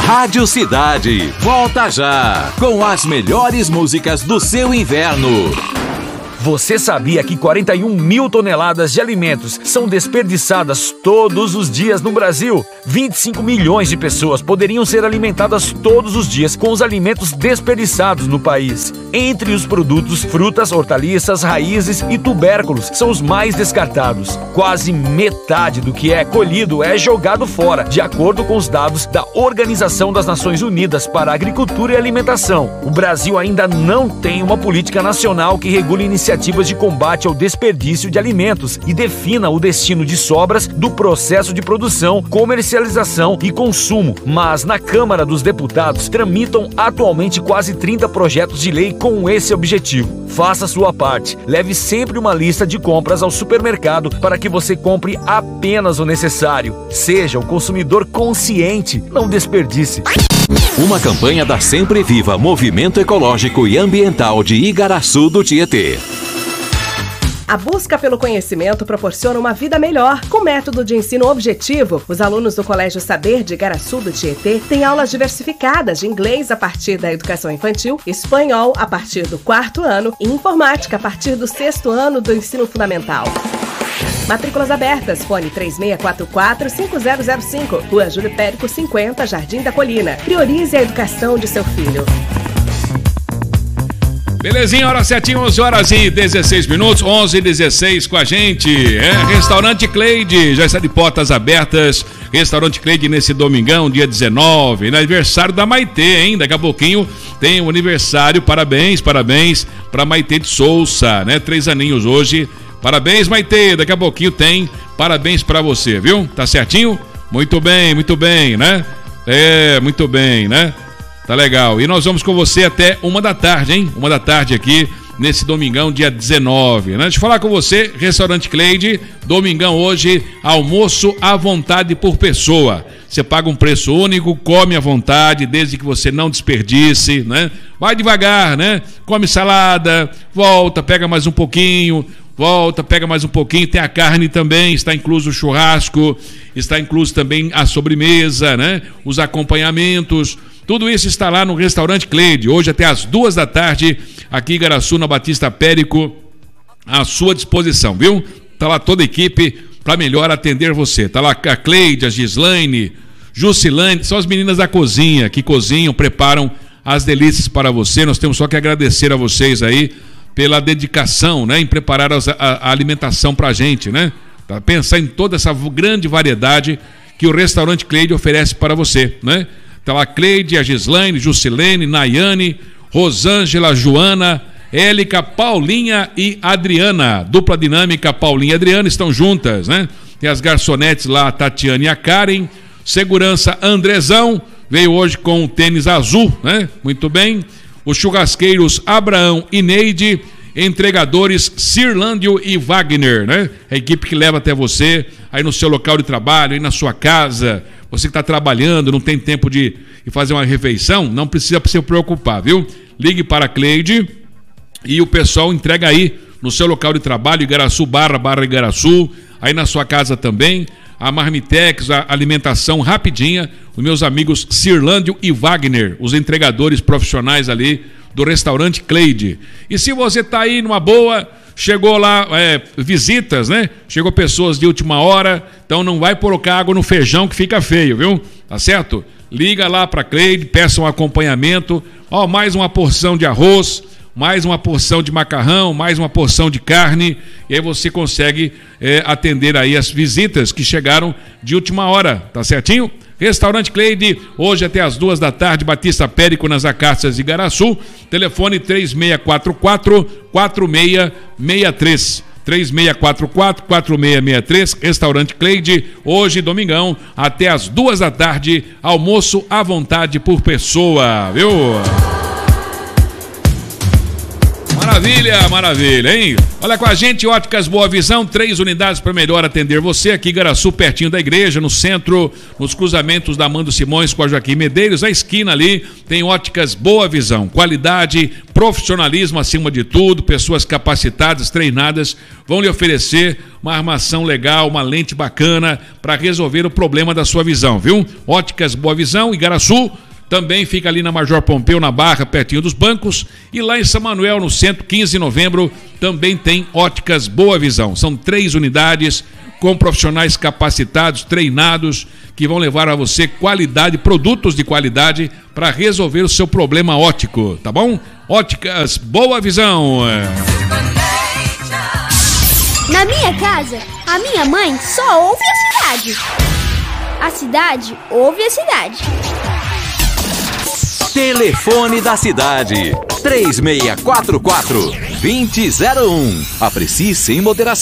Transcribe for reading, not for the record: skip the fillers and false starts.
Rádio Cidade, volta já, com as melhores músicas do seu inverno. Você sabia que 41 mil toneladas de alimentos são desperdiçadas todos os dias no Brasil? 25 milhões de pessoas poderiam ser alimentadas todos os dias com os alimentos desperdiçados no país. Entre os produtos, frutas, hortaliças, raízes e tubérculos são os mais descartados. Quase metade do que é colhido é jogado fora, de acordo com os dados da Organização das Nações Unidas para a Agricultura e Alimentação. O Brasil ainda não tem uma política nacional que regule iniciativas de combate ao desperdício de alimentos e defina o destino de sobras do processo de produção, comercialização e consumo. Mas na Câmara dos Deputados tramitam atualmente quase 30 projetos de lei com esse objetivo. Faça sua parte. Leve sempre uma lista de compras ao supermercado para que você compre apenas o necessário. Seja o consumidor consciente, não desperdice. Uma campanha da Sempre Viva Movimento Ecológico e Ambiental de Igaraçu do Tietê. A busca pelo conhecimento proporciona uma vida melhor. Com método de ensino objetivo, os alunos do Colégio Saber de Igaraçu do Tietê têm aulas diversificadas de inglês a partir da educação infantil, espanhol a partir do 4º ano e informática a partir do 6º ano do ensino fundamental. Matrículas abertas, fone 3644-5005, Rua Júlio Périco 50, Jardim da Colina. Priorize a educação de seu filho. Belezinha, hora certinha, 11 horas e 16 minutos, 11h16 com a gente. Restaurante Cleide, já está de portas abertas. Restaurante Cleide nesse domingão, dia 19, no aniversário da Maitê, hein? Daqui a pouquinho tem o aniversário, parabéns para Maitê de Souza, né? 3 aninhos hoje. Parabéns, Maitê, daqui a pouquinho tem parabéns para você, viu? Tá certinho? Muito bem, né? Muito bem, né? Tá legal. E nós vamos com você até 1 da tarde, hein? 1 da tarde aqui, nesse domingão, dia 19. Né? Deixa eu falar com você, Restaurante Cleide, domingão hoje, almoço à vontade por pessoa. Você paga um preço único, come à vontade, desde que você não desperdice, né? Vai devagar, né? Come salada, volta, pega mais um pouquinho, volta, pega mais um pouquinho, tem a carne também, está incluso o churrasco, está incluso também a sobremesa, né? Os acompanhamentos. Tudo isso está lá no Restaurante Cleide, hoje até as 2 da tarde, aqui em Igaraçu, na Batista Périco, à sua disposição, viu? Está lá toda a equipe para melhor atender você. Está lá a Cleide, a Gislaine, Jusilane, são as meninas da cozinha, que cozinham, preparam as delícias para você. Nós temos só que agradecer a vocês aí pela dedicação, né, em preparar a alimentação para a gente, né? Para pensar em toda essa grande variedade que o Restaurante Cleide oferece para você, né? Está lá a Cleide, a Gislaine, Jusilene, Nayane, Rosângela, Joana, Élica, Paulinha e Adriana. Dupla dinâmica, Paulinha e Adriana estão juntas, né? Tem as garçonetes lá, a Tatiana e a Karen. Segurança, Andrezão, veio hoje com o tênis azul, né? Muito bem. Os churrasqueiros, Abraão e Neide. Entregadores, Cirlândio e Wagner, né? A equipe que leva até você, aí no seu local de trabalho, aí na sua casa. Você que está trabalhando, não tem tempo de fazer uma refeição, não precisa se preocupar, viu? Ligue para a Cleide e o pessoal entrega aí no seu local de trabalho, Igaraçu, barra Igaraçu, aí na sua casa também. A Marmitex, a alimentação rapidinha, os meus amigos Cirlândio e Wagner, os entregadores profissionais ali do Restaurante Cleide. E se você está aí numa boa, chegou lá visitas, né? Chegou pessoas de última hora, então não vai colocar água no feijão que fica feio, viu? Tá certo? Liga lá para Cleide, peça um acompanhamento, mais uma porção de arroz, mais uma porção de macarrão, mais uma porção de carne, e aí você consegue atender aí as visitas que chegaram de última hora, tá certinho? Restaurante Cleide, hoje até as 2 da tarde, Batista Périco, nas Acácias de Igaraçu, telefone 3644-4663, 3644-4663, Restaurante Cleide, hoje, domingão, até as 2 da tarde, almoço à vontade por pessoa, viu? Maravilha, hein? Olha com a gente, Óticas Boa Visão, 3 unidades para melhor atender você, aqui em Igaraçu, pertinho da igreja, no centro, nos cruzamentos da Amando Simões com a Joaquim Medeiros, a esquina ali, tem Óticas Boa Visão, qualidade, Profissionalismo acima de tudo, pessoas capacitadas, treinadas, vão lhe oferecer uma armação legal, uma lente bacana para resolver o problema da sua visão, viu? Óticas Boa Visão, Igaraçu, também fica ali na Major Pompeu, na Barra, pertinho dos bancos. E lá em São Manuel, no centro, 15 de novembro, também tem Óticas Boa Visão. São 3 unidades com profissionais capacitados, treinados, que vão levar a você qualidade, produtos de qualidade para resolver o seu problema óptico, tá bom? Óticas Boa Visão. Na minha casa, a minha mãe só ouve a cidade. A cidade ouve a cidade. Telefone da cidade, 3644-2001. Aprecie sem moderação.